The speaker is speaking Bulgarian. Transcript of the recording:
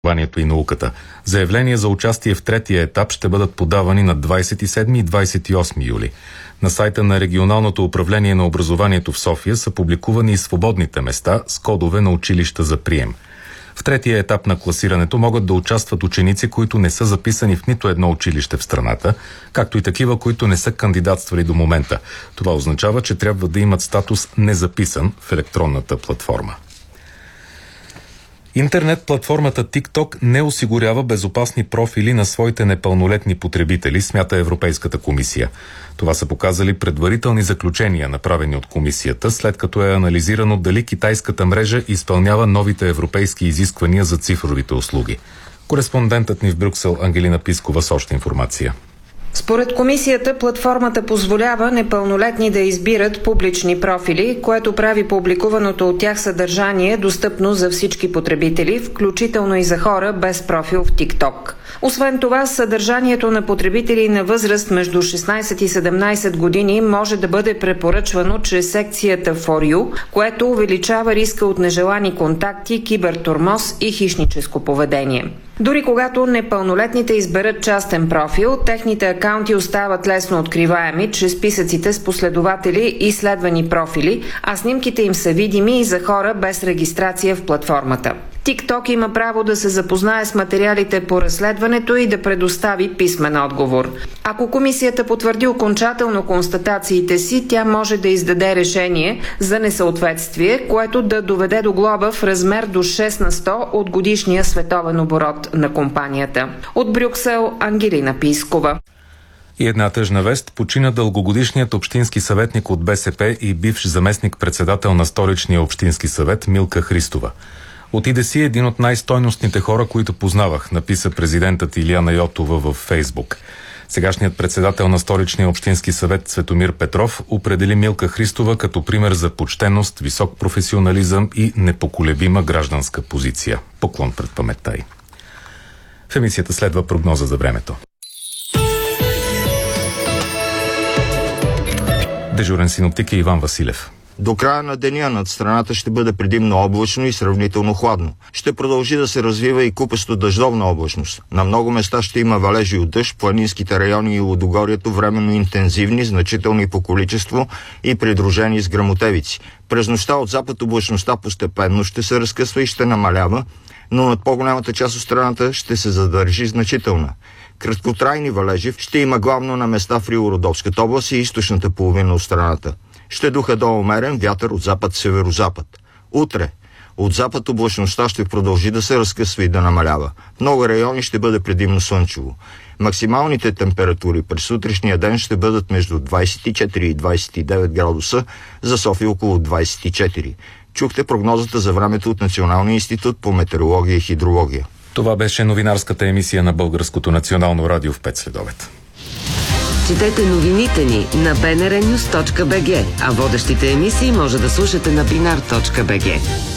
образованието и науката. Заявления за участие в третия етап ще бъдат подавани на 27 и 28 юли. На сайта на Регионалното управление на образованието в София са публикувани и свободните места с кодове на училища за прием. В третия етап на класирането могат да участват ученици, които не са записани в нито едно училище в страната, както и такива, които не са кандидатствали до момента. Това означава, че трябва да имат статус незаписан в електронната платформа. Интернет-платформата TikTok не осигурява безопасни профили на своите непълнолетни потребители, смята Европейската комисия. Това са показали предварителни заключения, направени от комисията, след като е анализирано дали китайската мрежа изпълнява новите европейски изисквания за цифровите услуги. Кореспондентът ни в Брюксел Ангелина Пискова с още информация. Според комисията, платформата позволява непълнолетни да избират публични профили, което прави публикуваното от тях съдържание достъпно за всички потребители, включително и за хора без профил в TikTok. Освен това, съдържанието на потребители на възраст между 16 и 17 години може да бъде препоръчвано чрез секцията For You, което увеличава риска от нежелани контакти, кибертормоз и хищническо поведение. Дори когато непълнолетните изберат частен профил, техните акаунти остават лесно откриваеми чрез списъците с последователи и следвани профили, а снимките им са видими и за хора без регистрация в платформата. TikTok има право да се запознае с материалите по разследването и да предостави писмен отговор. Ако комисията потвърди окончателно констатациите си, тя може да издаде решение за несъответствие, което да доведе до глоба в размер до 6 на 100 от годишния световен оборот на компанията. От Брюксел Ангелина Пискова. И една тъжна вест. Почина дългогодишният общински съветник от БСП и бивш заместник-председател на Столичния общински съвет Милка Христова. Отиде си един от най-стойностните хора, които познавах, написа президентът Илияна Йотова във Фейсбук. Сегашният председател на Столичния общински съвет Цветомир Петров определи Милка Христова като пример за почтеност, висок професионализъм и непоколебима гражданска позиция. Поклон пред паметта й. В емисията следва прогноза за времето. Дежурен синоптик е Иван Василев. До края на деня над страната ще бъде предимно облачно и сравнително хладно. Ще продължи да се развива и купесто дъждовна облачност. На много места ще има валежи от дъжд, планинските райони и лудогорието временно интензивни, значителни по количество и придружени с гръмотевици. През нощта от запад облачността постепенно ще се разкъсва и ще намалява, но над по-голямата част от страната ще се задържи значителна. Краткотрайни валежи ще има главно на места в Рило-Родопската област и източната половина от страната. Ще духа до умерен вятър от запад-северозапад. Утре от запад облачността ще продължи да се разкъсва и да намалява. В много райони ще бъде предимно слънчево. Максималните температури през сутрешния ден ще бъдат между 24 и 29 градуса, за София около 24. Чухте прогнозата за времето от Националния институт по метеорология и хидрология. Това беше новинарската емисия на Българското национално радио в 5 следобед. Четете новините ни на bnrnews.bg, а водещите емисии може да слушате на binar.bg.